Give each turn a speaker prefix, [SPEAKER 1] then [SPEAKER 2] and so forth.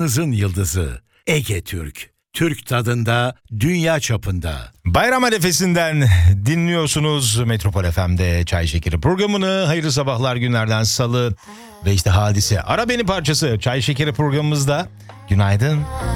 [SPEAKER 1] Hızın yıldızı Ege Türk. Türk tadında, dünya çapında.
[SPEAKER 2] Bayram arefesinden dinliyorsunuz Metropol FM'de Çay Şekeri programını. Hayırlı sabahlar, günlerden salı ve işte Hadise Ara Beni parçası Çay Şekeri programımızda. Günaydın.